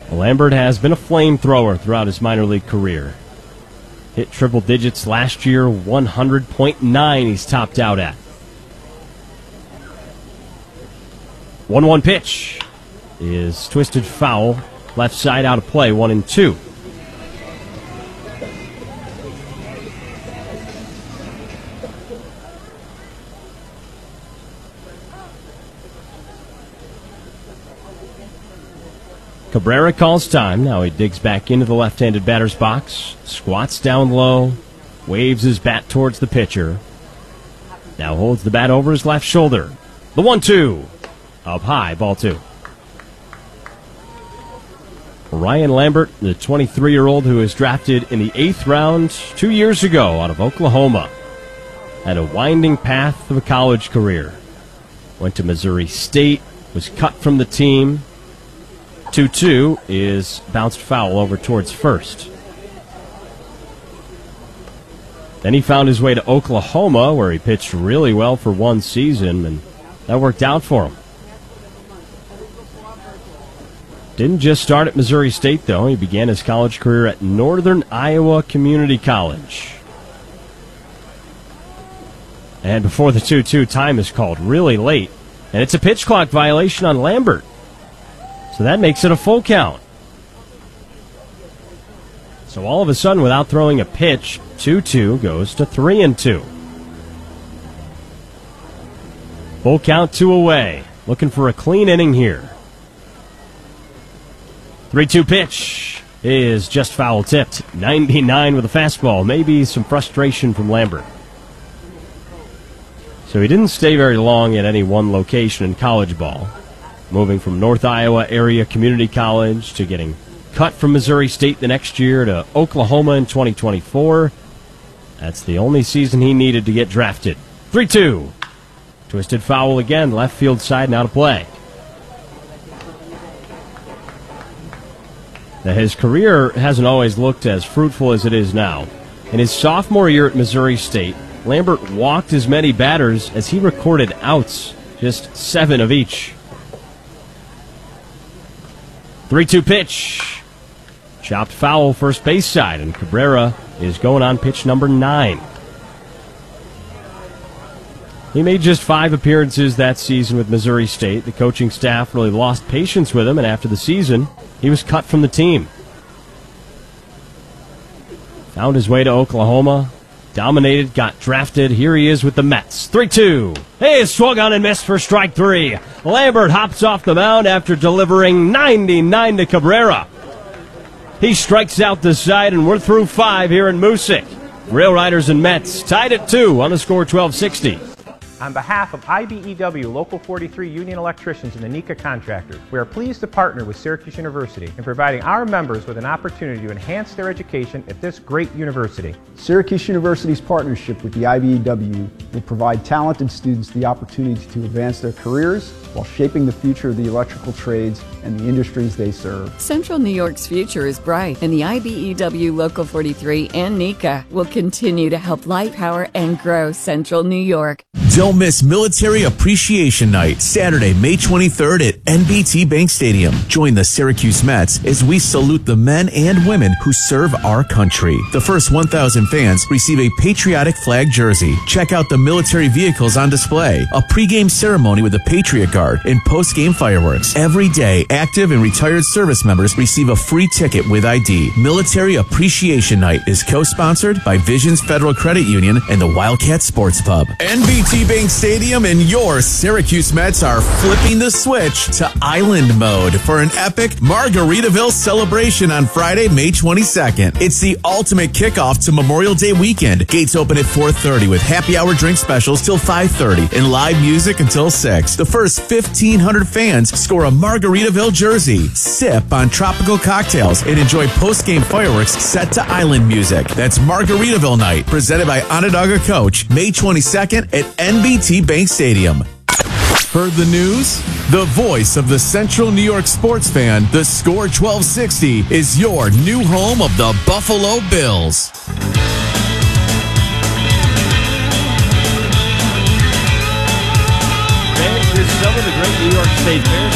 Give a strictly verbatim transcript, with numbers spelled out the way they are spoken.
Lambert has been a flamethrower throughout his minor league career. Hit triple digits last year, one hundred point nine he's topped out at. one one pitch is twisted foul. Left side out of play, one and two. Cabrera calls time. Now he digs back into the left-handed batter's box, squats down low, waves his bat towards the pitcher. Now holds the bat over his left shoulder. The one two. Up high, ball two. Ryan Lambert, the twenty-three-year-old who was drafted in the eighth round two years ago out of Oklahoma, had a winding path of a college career. Went to Missouri State, was cut from the team. two two is bounced foul over towards first. Then he found his way to Oklahoma, where he pitched really well for one season, and that worked out for him. Didn't just start at Missouri State, though. He began his college career at Northern Iowa Community College. And before the two two, time is called really late, and it's a pitch clock violation on Lambert. So that makes it a full count. So all of a sudden, without throwing a pitch, two two goes to three and two. Full count, two away. Looking for a clean inning here. three two pitch is just foul tipped. ninety-nine with a fastball. Maybe some frustration from Lambert. So he didn't stay very long at any one location in college ball. Moving from North Iowa Area Community College to getting cut from Missouri State the next year to Oklahoma in twenty twenty-four. That's the only season he needed to get drafted. three two. Twisted foul again, left field side and out of play. Now, his career hasn't always looked as fruitful as it is now. In his sophomore year at Missouri State, Lambert walked as many batters as he recorded outs, just seven of each. three two pitch. Chopped foul first base side, and Cabrera is going on pitch number nine. He made just five appearances that season with Missouri State. The coaching staff really lost patience with him, and after the season, he was cut from the team. Found his way to Oklahoma, dominated, got drafted. Here he is with the Mets. three two. Hey, swung on and missed for strike three. Lambert hops off the mound after delivering ninety-nine to Cabrera. He strikes out the side, and we're through five here in Moosic. Rail Riders and Mets tied at two on the score twelve sixty. On behalf of I B E W Local forty-three Union Electricians and the NECA Contractors, we are pleased to partner with Syracuse University in providing our members with an opportunity to enhance their education at this great university. Syracuse University's partnership with the I B E W will provide talented students the opportunity to advance their careers while shaping the future of the electrical trades and the industries they serve. Central New York's future is bright, and the I B E W Local forty-three and NECA will continue to help light, power, and grow Central New York. Don't miss Military Appreciation Night, Saturday, May twenty-third at N B T Bank Stadium. Join the Syracuse Mets as we salute the men and women who serve our country. The first one thousand fans receive a patriotic flag jersey. Check out the military vehicles on display, a pregame ceremony with the Patriot Guard, and postgame fireworks. Every day, active and retired service members receive a free ticket with I D. Military Appreciation Night is co-sponsored by Visions Federal Credit Union and the Wildcat Sports Pub. N B T Bank Stadium and your Syracuse Mets are flipping the switch to island mode for an epic Margaritaville celebration on Friday, May twenty-second. It's the ultimate kickoff to Memorial Day weekend. Gates open at four thirty with happy hour drink specials till five thirty and live music until six. The first fifteen hundred fans score a Margaritaville jersey, sip on tropical cocktails, and enjoy post-game fireworks set to island music. That's Margaritaville Night, presented by Onondaga Coach, May twenty-second at N B T Bank Stadium. Heard the news? The voice of the Central New York sports fan, the Score twelve sixty is your new home of the Buffalo Bills. Some of the great New York State Bears